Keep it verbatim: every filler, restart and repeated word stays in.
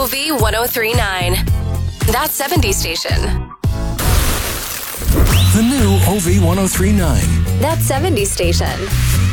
O V one oh three point nine. That seventies station. The new O V one oh three point nine. That seventies station.